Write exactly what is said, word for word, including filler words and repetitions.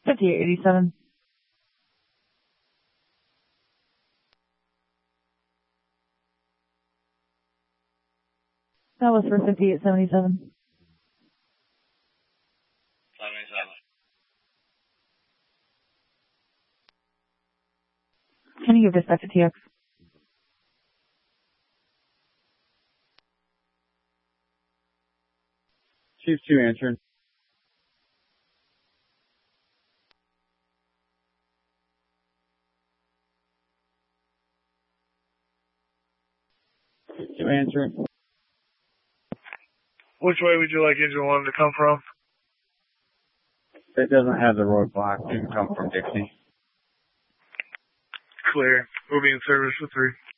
fifty-eight eighty-seven. That was for fifty-eight seventy-seven. seventy-seven. Can you give dispatch to T X? Chief two answering. Chief two answering. Which way would you like engine one to come from? It doesn't have the roadblock. It can come from Dixie. Clear. We'll be in service for three.